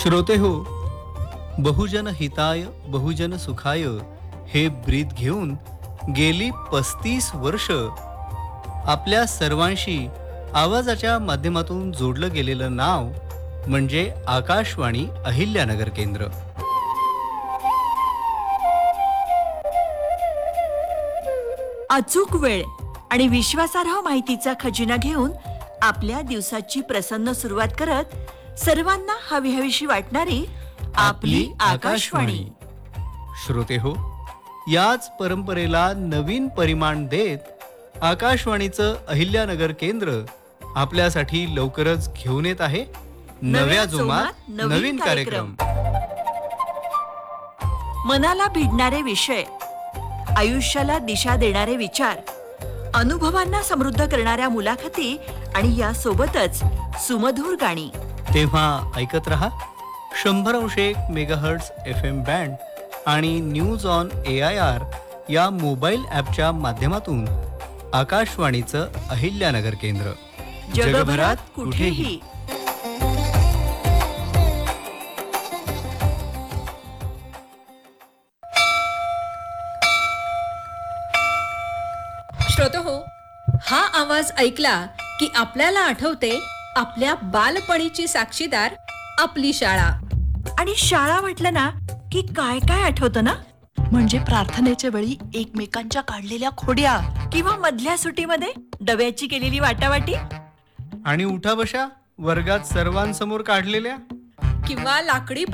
श्रोते हो, बहुजन हिताय बहुजन सुखाय हे ब्रीद घेऊन गेली 35 वर्ष आपल्या सर्वांशी आवाजाच्या माध्यमातून जोडलं गेलेलं नाव म्हणजे आकाशवाणी अहिल्यानगर केंद्र. अचूक वेळ आणि विश्वासार्ह माहितीचा खजिना घेऊन आपल्या दिवसाची प्रसन्न सुरुवात करत सर्वांना हवीहवीशी वाटणारी आपली आकाशवाणी. श्रोते हो, याच परंपरेला नवीन परिमाण देत आकाशवाणीचं अहिल्यानगर केंद्र आपल्यासाठी लवकरच घेऊन येत आहे नव्या जोमात नवीन कार्यक्रम. मनाला भिडणारे विषय, आयुष्याला दिशा देणारे विचार, अनुभवांना समृद्ध करणाऱ्या मुलाखती आणि या सोबतच सुमधुर गाणी. तेव्हा ऐकत रहा 100.1 मेगाहर्ट्झ FM बँड आणि न्यूज ऑन AIR या मोबाईल ॲपच्या माध्यमातून आकाशवाणीचं अहिल्यानगर केंद्र, जगभरात कुठेही. श्रोतहो, हा आवाज ऐकला की आपल्याला आठवते आपल्या बालपणीची साक्षीदार आपली शाळा. आणि शाळा म्हटलं ना की काय काय आठवतं ना, म्हणजे प्रार्थनेच्या वेळी एकमेकांच्या काढलेल्या खोड्या, किंवा मधल्या सुटीमध्ये डब्याची केलेली वाटावाटी, आणि उठा बशा वर्गात सर्वांसमोर काढलेल्या किंवा लाकडी